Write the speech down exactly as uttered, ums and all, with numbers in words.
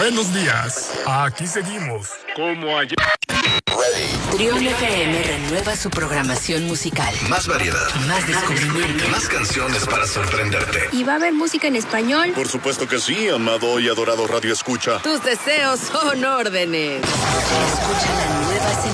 Buenos días. Aquí seguimos. Como ayer. Trión F M renueva su programación musical. Más variedad. Más descubrimiento. Más canciones para sorprenderte. ¿Y va a haber música en español? Por supuesto que sí, amado y adorado Radio Escucha. Tus deseos son órdenes. Escucha la nueva